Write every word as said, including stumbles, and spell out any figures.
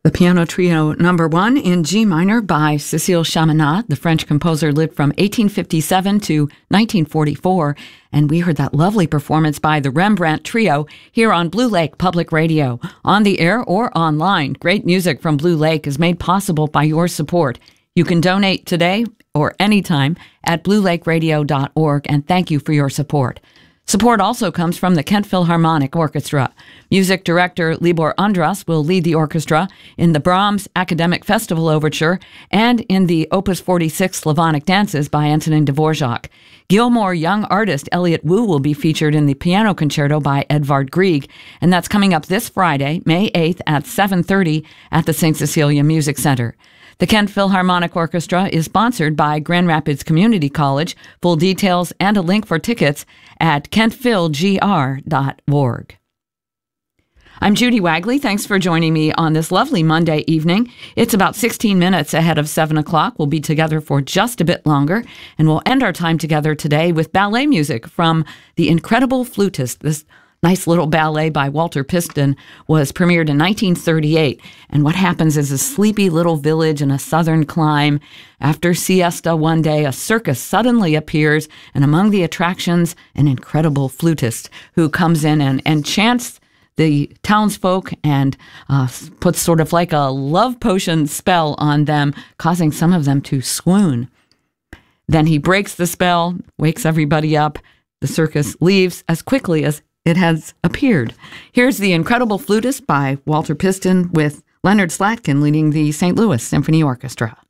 The Piano Trio Number One in G minor by Cécile Chaminade. The French composer lived from eighteen fifty-seven to nineteen forty-four, and we heard that lovely performance by the Rembrandt Trio here on Blue Lake Public Radio. On the air or online, great music from Blue Lake is made possible by your support. You can donate today or anytime at blue lake radio dot org, and thank you for your support. Support also comes from the Kent Philharmonic Orchestra. Music director Libor Andras will lead the orchestra in the Brahms Academic Festival Overture and in the Opus forty-six Slavonic Dances by Antonin Dvorak. Gilmore young artist Elliott Wu will be featured in the Piano Concerto by Edvard Grieg, and that's coming up this Friday, May eighth at seven thirty at the Saint Cecilia Music Center. The Kent Philharmonic Orchestra is sponsored by Grand Rapids Community College. Full details and a link for tickets at kent phil g r dot org. I'm Judy Wagley. Thanks for joining me on this lovely Monday evening. It's about sixteen minutes ahead of seven o'clock. We'll be together for just a bit longer, and we'll end our time together today with ballet music from The Incredible Flutist. This nice little ballet by Walter Piston was premiered in nineteen thirty-eight. And what happens is a sleepy little village in a southern clime. After siesta one day, a circus suddenly appears, and among the attractions, an incredible flutist who comes in and enchants the townsfolk and uh, puts sort of like a love potion spell on them, causing some of them to swoon. Then he breaks the spell, wakes everybody up. The circus leaves as quickly as it has appeared. Here's The Incredible Flutist by Walter Piston with Leonard Slatkin leading the Saint Louis Symphony Orchestra.